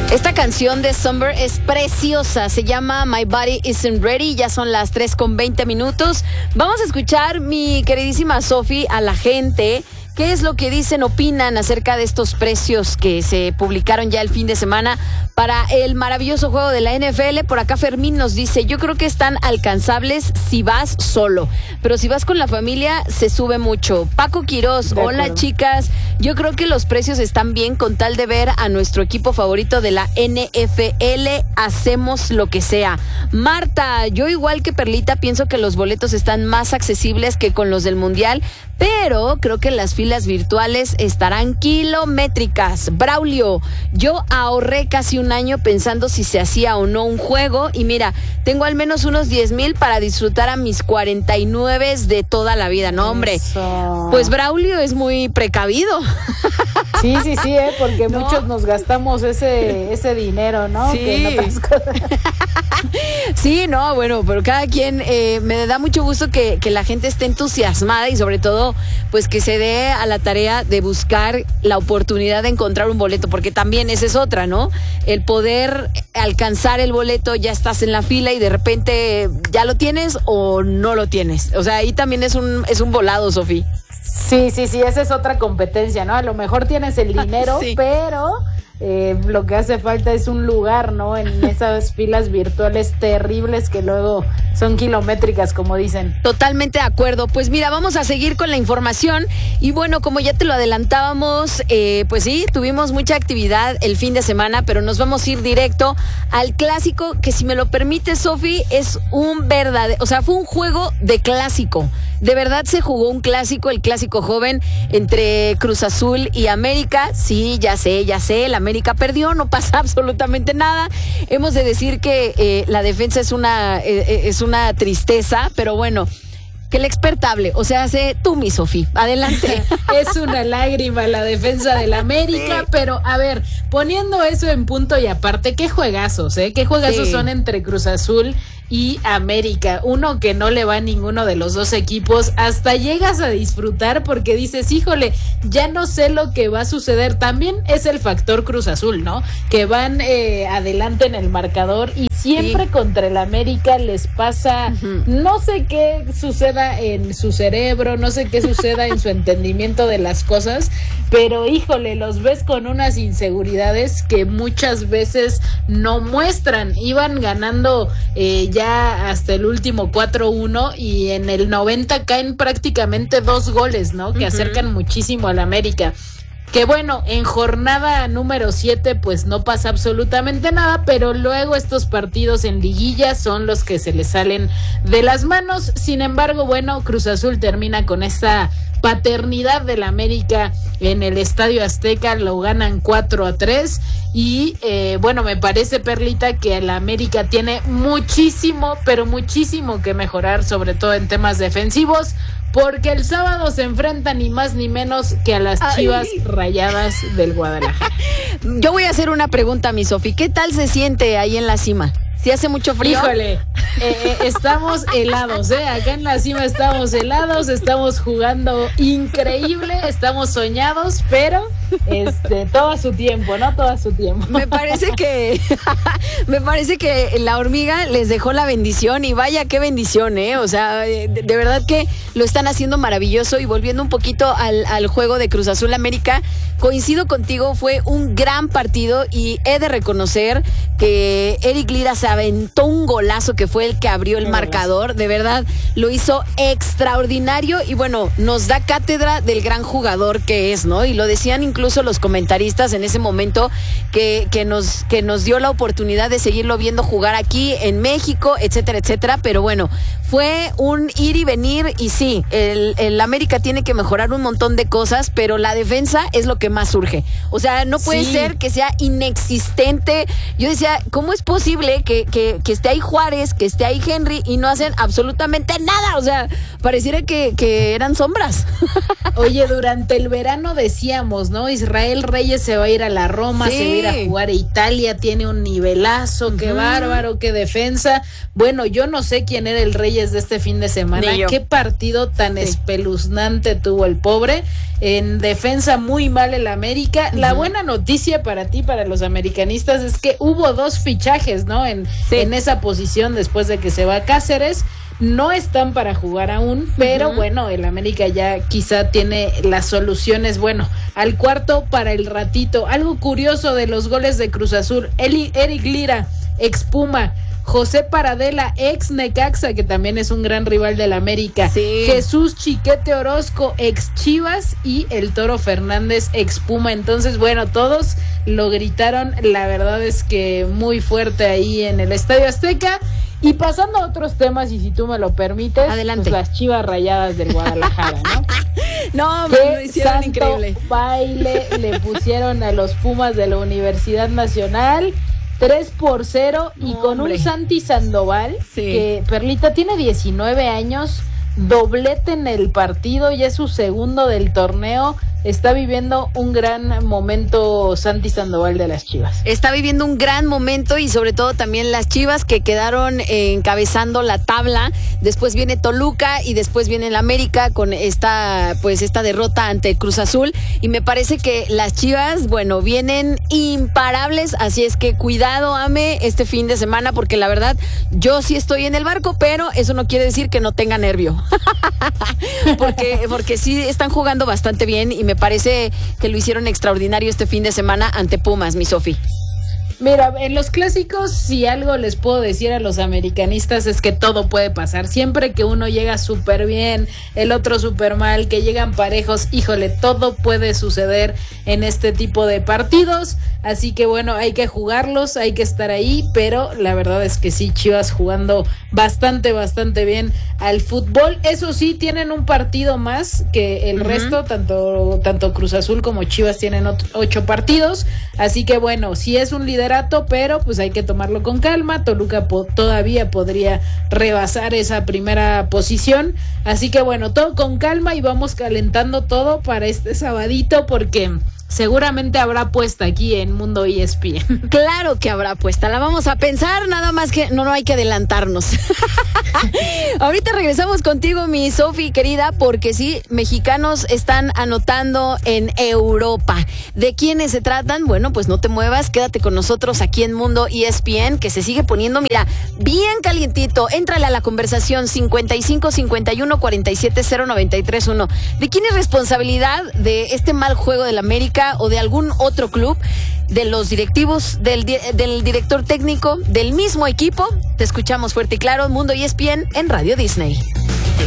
Esta canción de Summer es preciosa, se llama My Body Isn't Ready, ya son las 3:20. Vamos a escuchar, mi queridísima Sofi, a la gente. ¿Qué es lo que dicen, opinan acerca de estos precios que se publicaron ya el fin de semana para el maravilloso juego de la NFL? Por acá Fermín nos dice, yo creo que están alcanzables si vas solo, pero si vas con la familia se sube mucho. Paco Quiroz, hola chicas, yo creo que los precios están bien con tal de ver a nuestro equipo favorito de la NFL, hacemos lo que sea. Marta, yo igual que Perlita pienso que los boletos están más accesibles que con los del Mundial, pero creo que las filas virtuales estarán kilométricas. Braulio, yo ahorré casi un año pensando si se hacía o no un juego y mira, tengo al menos unos 10,000 para disfrutar a mis 49 de toda la vida. No, hombre, eso. Pues Braulio es muy precavido. Sí, porque muchos nos gastamos ese dinero, ¿no? Sí. Que en otras cosas. Sí, no, bueno, pero cada quien, me da mucho gusto que la gente esté entusiasmada y sobre todo, pues que se dé a la tarea de buscar la oportunidad de encontrar un boleto, porque también esa es otra, ¿no? El poder alcanzar el boleto, ya estás en la fila y de repente ya lo tienes o no lo tienes. O sea, ahí también es un volado, Sofi. Sí, esa es otra competencia, ¿no? A lo mejor tienes el dinero, sí, pero lo que hace falta es un lugar, ¿no? En esas filas virtuales terribles que luego son kilométricas, como dicen. Totalmente de acuerdo. Pues mira, vamos a seguir con la información y bueno, como ya te lo adelantábamos, pues sí, tuvimos mucha actividad el fin de semana, pero nos vamos a ir directo al clásico, que si me lo permite, Sofi, es un verdadero, o sea, fue un juego de clásico. De verdad se jugó un clásico, el clásico joven entre Cruz Azul y América. Sí, ya sé, la América perdió, no pasa absolutamente nada. Hemos de decir que la defensa es una tristeza, pero bueno, que el experta hable, o sea, tú, mi Sofi, adelante. Es una lágrima la defensa del América, sí, pero a ver, poniendo eso en punto y aparte, qué juegazos, qué juegazos sí son entre Cruz Azul y América, uno que no le va a ninguno de los dos equipos, hasta llegas a disfrutar porque dices, híjole, ya no sé lo que va a suceder. También es el factor Cruz Azul, ¿no? Que van adelante en el marcador y siempre sí contra el América les pasa, no sé qué suceda en su cerebro, no sé qué suceda en su entendimiento de las cosas, pero híjole, los ves con unas inseguridades que muchas veces no muestran. Iban ganando ya hasta el último 4-1 y en el 90 caen prácticamente 2 goles, ¿no? Que acercan muchísimo al América. Que bueno, en jornada número 7 pues no pasa absolutamente nada, pero luego estos partidos en liguilla son los que se les salen de las manos. Sin embargo, bueno, Cruz Azul termina con esta paternidad del América en el Estadio Azteca, lo ganan 4-3 y bueno, me parece, Perlita, que el América tiene muchísimo, pero muchísimo que mejorar, sobre todo en temas defensivos, porque el sábado se enfrentan ni más ni menos que a las Chivas Rayadas del Guadalajara. Yo voy a hacer una pregunta, mi Sofi, ¿qué tal se siente ahí en la cima? ¿Sí hace mucho frío? Híjole, estamos helados, acá en la cima estamos helados, estamos jugando increíble, estamos soñados, pero todo a su tiempo, ¿no? Todo a su tiempo. Me parece que la hormiga les dejó la bendición y vaya qué bendición, o sea, de verdad que lo están haciendo maravilloso. Y volviendo un poquito al juego de Cruz Azul América, coincido contigo, fue un gran partido y he de reconocer que Eric Lira se aventó un golazo que fue el que abrió el marcador, de verdad lo hizo extraordinario y bueno, nos da cátedra del gran jugador que es, ¿no? Y lo decían incluso los comentaristas en ese momento que nos dio la oportunidad de seguirlo viendo jugar aquí en México, etcétera, etcétera, pero bueno, fue un ir y venir y sí, el América tiene que mejorar un montón de cosas, pero la defensa es lo que más surge. O sea, no puede ser que sea inexistente. Yo decía, ¿cómo es posible que esté ahí Juárez, que esté ahí Henry y no hacen absolutamente nada? O sea, pareciera que eran sombras. Oye, durante el verano decíamos, ¿no? Israel Reyes se va a ir a la Roma, se va a ir a jugar a Italia, tiene un nivelazo, qué bárbaro, qué defensa. Bueno, yo no sé quién era el Reyes detalles de este fin de semana. Qué partido tan espeluznante tuvo el pobre. En defensa muy mal el América. La buena noticia para ti, para los americanistas, es que hubo 2 fichajes, ¿no? En esa posición después de que se va Cáceres. No están para jugar aún, pero bueno, el América ya quizá tiene las soluciones, bueno, al cuarto para el ratito. Algo curioso de los goles de Cruz Azul: Eric Lira, ex Puma; José Paradela, ex Necaxa, que también es un gran rival del América; Jesús Chiquete Orozco, ex Chivas; y el Toro Fernández, ex Puma. Entonces, bueno, todos lo gritaron, la verdad es que muy fuerte ahí en el Estadio Azteca. Y pasando a otros temas, y si tú me lo permites, adelante. Pues las Chivas Rayadas del Guadalajara, ¿no? No, me lo hicieron increíble. Baile le pusieron a los Pumas de la Universidad Nacional, 3-0, y con un Santi Sandoval, que, Perlita, tiene 19 años, doblete en el partido, ya es su segundo del torneo. Está viviendo un gran momento Santi Sandoval de las Chivas. Está viviendo un gran momento, y sobre todo también las Chivas, que quedaron encabezando la tabla. Después viene Toluca y después viene el América con esta derrota ante Cruz Azul. Y me parece que las Chivas, bueno, vienen imparables. Así es que cuidado, Ame, este fin de semana, porque la verdad yo sí estoy en el barco, pero eso no quiere decir que no tenga nervio. porque sí están jugando bastante bien, y me parece que lo hicieron extraordinario este fin de semana ante Pumas, mi Sofi. Mira, en los clásicos, si algo les puedo decir a los americanistas es que todo puede pasar. Siempre que uno llega súper bien, el otro súper mal, que llegan parejos, híjole, todo puede suceder en este tipo de partidos. Así que bueno, hay que jugarlos, hay que estar ahí, pero la verdad es que sí, Chivas jugando bastante bien al fútbol. Eso sí, tienen un partido más que el resto, tanto Cruz Azul como Chivas tienen 8 partidos. Así que bueno, sí es un liderato, pero pues hay que tomarlo con calma. Toluca todavía podría rebasar esa primera posición. Así que bueno, todo con calma, y vamos calentando todo para este sabadito, porque seguramente habrá apuesta aquí en Mundo ESPN. Claro que habrá apuesta, la vamos a pensar, nada más que no hay que adelantarnos. Ahorita regresamos contigo, mi Sofi querida, porque sí, mexicanos están anotando en Europa. ¿De quiénes se tratan? Bueno, pues no te muevas, quédate con nosotros aquí en Mundo ESPN, que se sigue poniendo, mira, bien calientito. Éntrale a la conversación 55 51 47 093 1. ¿De quién es responsabilidad de este mal juego del América o de algún otro club? ¿De los directivos, del director técnico, del mismo equipo? Te escuchamos fuerte y claro. Mundo ESPN en Radio Disney.